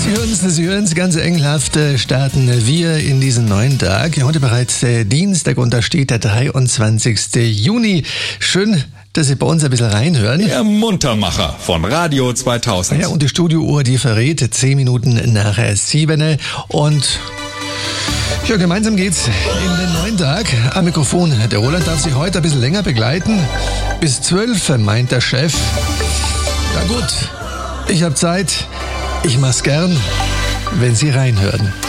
Sie hören es, ganz engelhaft starten wir in diesen neuen Tag. Heute bereits Dienstag und da steht der 23. Juni. Schön, dass Sie bei uns ein bisschen reinhören. Der Muntermacher von Radio 2000. Ja, und die Studiouhr, die verrät 10 Minuten nach 7. Und ja, gemeinsam geht's in den neuen Tag. Am Mikrofon, der Roland darf Sie heute ein bisschen länger begleiten. Bis 12, meint der Chef. Na gut, ich habe Zeit. Ich mach's gern, wenn Sie reinhören.